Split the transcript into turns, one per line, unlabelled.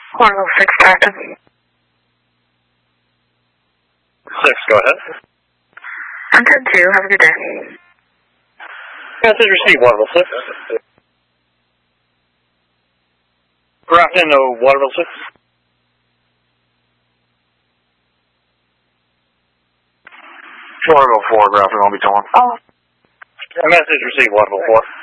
106 Tarleton.
6, go ahead.
I'm 10-2, have a good day.
Message received, 106. Good afternoon, 106.
Florida 4, good afternoon, I'll be calling.
Oh.
Message received, 104.